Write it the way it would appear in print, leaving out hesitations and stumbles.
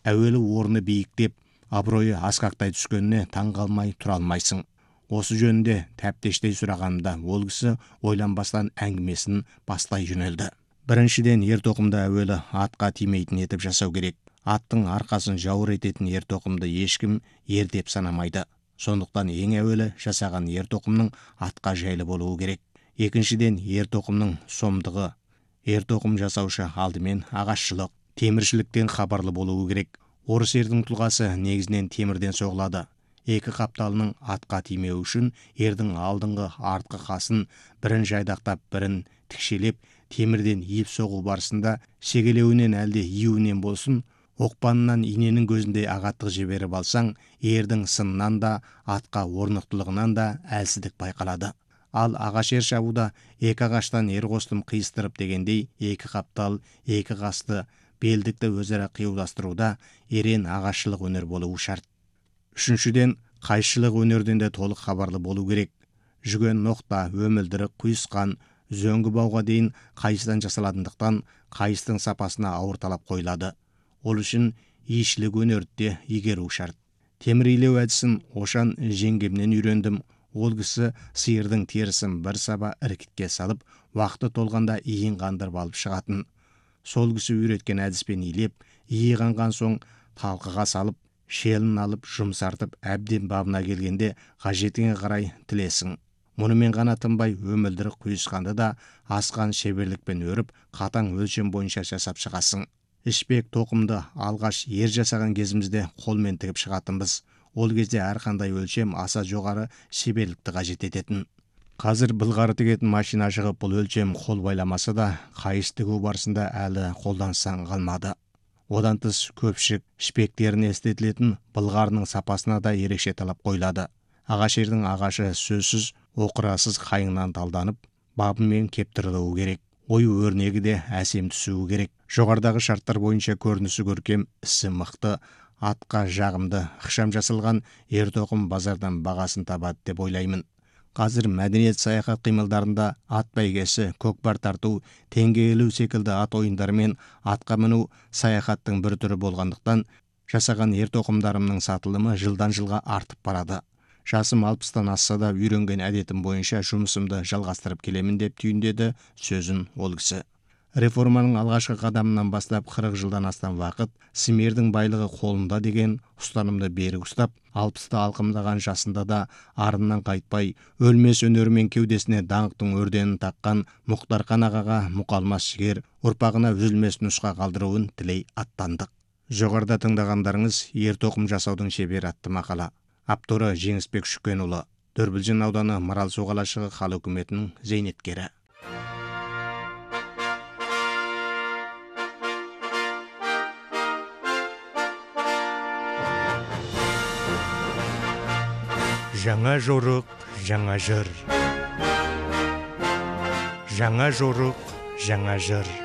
әуелі орны биіктеп, абыройы асқақтай түскеніне таң қалмай тұра алмайсың. Осы жөнінде тәптештей сұрағанымда ол кісі ойланбастан әңгімесін бастай жөнелді. Біріншіден, ер-тоқымды әуелі атқа тимейтін етіп жасау керек. Аттың арқасын жауыр ететін ер-тоқымды ешкім ер деп санамайды. Сондықтан ең әуелі жасаған ер-тоқымның атқа жайлы болуы керек. Екіншіден, ер-тоқымның сомдығы. Ер-тоқым жасаушы алдымен ағашшылық, теміршіліктен хабарлы болуы керек. Орыс ердің тұлғасы негізінен темірден соғылады. Екі қапталының атқа тимеу үшін ердің алдыңғы артқы қасын бірін жайдақтап, бірін тікшелеп, темірден иіп соғу барысында шегелеуінен әлде июінен болсын, оқпанынан иненің көзіндей ағаттық жіберіп алсаң, ердің сынынан да, атқа орнықтылығынан да әлсіздік байқалады. Ал ағаш ер шабуда екі ағаштан ер қостым қиыстырып дегендей, екі қаптал, екі қасты, белдікті өзара қиюластыруда ерен ағашшылық өнер болуы шарт. Үшіншіден, қайшылық өнерден де толық хабарлы болу керек. Жүген ноқта, өмілдірік, құйысқан, зөңгі бауға дейін қайыстан жасалатындықтан қайыстың сапасына ауыр талап қойылады. Ол үшін иішілік өнерді де игеру шарт. Темір илеу әдісін Ошан жеңгемнен үйрендім. Ол кісі сиырдың терісін бір саба іркітке салып, уақыты толғанда иін қандырып алып шығатын. Сол кісі үйреткен әдіспен илеп, иі қанған соң талқыға салып, шелін алып, жұмсартып, әбден бабына келгенде қажетіңе қарай тілесің. Мұнымен ғана тынбай, өмілдірік құйысқанды да асқан шеберлікпен өріп, қатаң өлшем бойынша жасап шығасың. Ішпек тоқымды алғаш ер жасаған кезімізде қолмен тігіп шығатынбыз. Ол кезде әрқандай өлшем аса жоғары шеберлікті қажет ететін. Қазір былғары тігетін машина шығып, бұл өлшем қол байламаса да, қайыс тігу барысында әлі қолданыстан қалмады. Одан тыс көпшік ішпектеріне істетілетін былғарының сапасына да ерекше талап қойылады. Ағаш ердің ағашы сөзсіз оқырасыз қайыңнан талданып, бабымен кептірілуі керек. Ою өрнегі де әсем түсуі керек. Жоғарыдағы шарттар бойынша көрінісі көркем, ісі мықты, атқа жағымды, ықшам жасалған ер-тоқым базардан бағасын табады деп ойлаймын. Қазір мәдениет саяхат қимылдарында ат бәйгесі, көкпар тарту, теңге ілу секілді ат ойындары мен атқа міну саяхаттың бір түрі болғандықтан, жасаған ер-тоқымдарымның сатылымы жылдан жылға артып барады. Жасым 60-тан асса да үйренген әдетім бойынша жұмысымды жалғастырып келемін деп түйіндеді сөзін ол кісі. Реформаның алғашқы қадамынан бастап 40 жылдан астам уақыт сімердің байлығы қолында деген ұстанымды берік ұстап, 60-та алқымдаған жасында да арыннан қайтпай, өлмес өнерімен кеудесіне даңқтың өрденін таққан Мұхтархан ағаға мұқалмас жігер, ұрпағына үзілмес нұсқа қалдыруын тілей аттандық. Жоғарыда тыңдағандарыңыз ер-тоқым жасаудың шебері атты мақала. Авторы Жеңісбек Шүкенұлы, Дүрбілжін ауданы Марал су қалашығы халық үкіметінің зейнеткері. Жаңа жорық, жаңа жыр. Жаңа жорық, жаңа жыр.